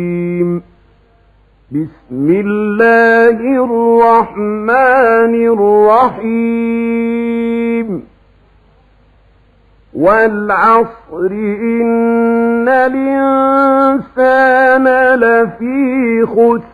بسم الله الرحمن الرحيم والعصر إن الإنسان لفي خسر